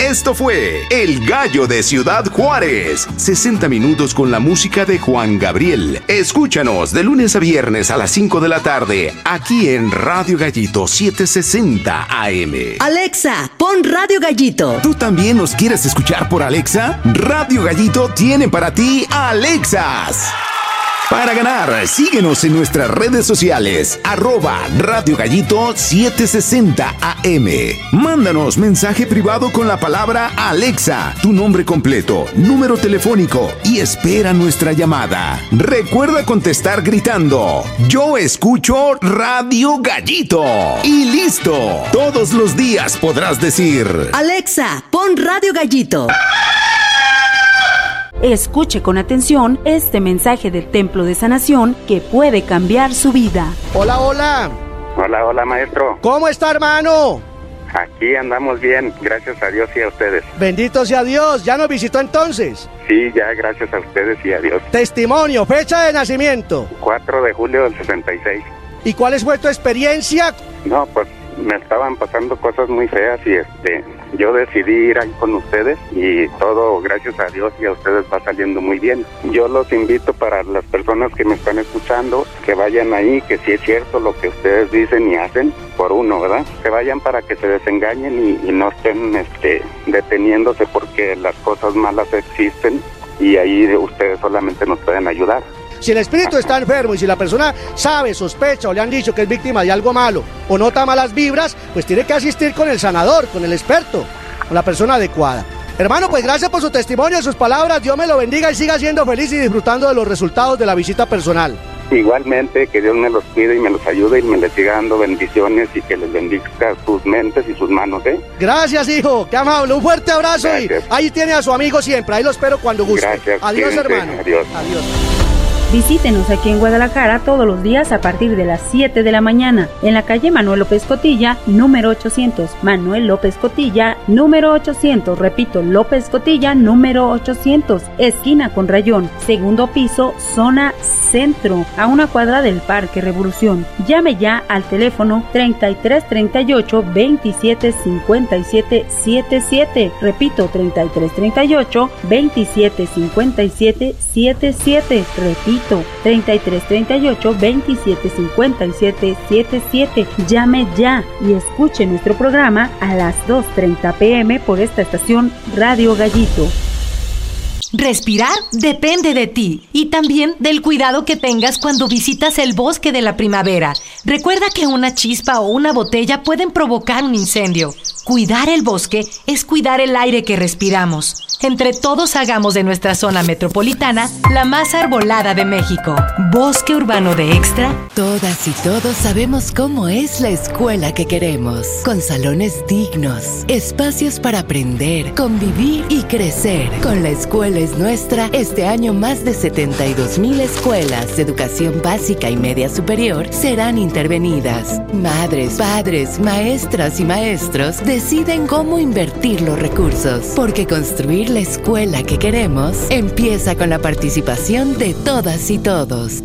Esto fue El Gallo de Ciudad Juárez. 60 minutos con la música de Juan Gabriel. Escúchanos de lunes a viernes a las 5 de la tarde, aquí en Radio Gallito 760 AM. Alexa, pon Radio Gallito. ¿Tú también nos quieres escuchar por Alexa? Radio Gallito tiene para ti Alexas. Para ganar, síguenos en nuestras redes sociales, @Radio Gallito 760 AM. Mándanos mensaje privado con la palabra Alexa, tu nombre completo, número telefónico y espera nuestra llamada. Recuerda contestar gritando: yo escucho Radio Gallito. Y listo, todos los días podrás decir: Alexa, pon Radio Gallito. Escuche con atención este mensaje del Templo de Sanación que puede cambiar su vida. Hola, hola. Hola, maestro. ¿Cómo está, hermano? Aquí andamos bien, gracias a Dios y a ustedes. Bendito sea Dios, ¿ya nos visitó entonces? Sí, ya gracias a ustedes y a Dios. Testimonio, fecha de nacimiento. 4 de julio del 66. ¿Y cuál fue tu experiencia? No, pues me estaban pasando cosas muy feas y yo decidí ir ahí con ustedes y todo, gracias a Dios y a ustedes, va saliendo muy bien. Yo los invito, para las personas que me están escuchando, que vayan ahí, que si es cierto lo que ustedes dicen y hacen por uno, ¿verdad? Que vayan para que se desengañen y no estén deteniéndose, porque las cosas malas existen y ahí ustedes solamente nos pueden ayudar. Si el espíritu está enfermo y si la persona sabe, sospecha o le han dicho que es víctima de algo malo o nota malas vibras, pues tiene que asistir con el sanador, con el experto, con la persona adecuada. Hermano, pues gracias por su testimonio y sus palabras. Dios me lo bendiga y siga siendo feliz y disfrutando de los resultados de la visita personal. Igualmente, que Dios me los cuide y me los ayude y me les siga dando bendiciones y que les bendiga sus mentes y sus manos, ¿eh? Gracias, hijo, qué amable, un fuerte abrazo. Gracias. Y ahí tiene a su amigo siempre, ahí lo espero cuando guste. Gracias. Adiós, Fíjense, hermano. Adiós. Adiós. Visítenos aquí en Guadalajara todos los días a partir de las 7 de la mañana en la calle Manuel López Cotilla, número 800. Manuel López Cotilla, número 800. Repito, López Cotilla, número 800. Esquina con Rayón, segundo piso, zona centro, a una cuadra del Parque Revolución. Llame ya al teléfono 3338 27 57 77. Repito, 3338 27 57 77. Repito, 3338 27 57 77. Llame ya y escuche nuestro programa a las 2:30 p.m. por esta estación Radio Gallito. Respirar depende de ti y también del cuidado que tengas cuando visitas el bosque de la primavera. Recuerda que una chispa o una botella pueden provocar un incendio. Cuidar el bosque es cuidar el aire que respiramos. Entre todos hagamos de nuestra zona metropolitana la más arbolada de México. Bosque Urbano de Extra. Todas y todos sabemos cómo es la escuela que queremos. Con salones dignos, espacios para aprender, convivir y crecer. Con La Escuela es Nuestra, este año más de 72,000 escuelas de educación básica y media superior serán intervenidas. Madres, padres, maestras y maestros deciden cómo invertir los recursos, porque construir la escuela que queremos empieza con la participación de todas y todos.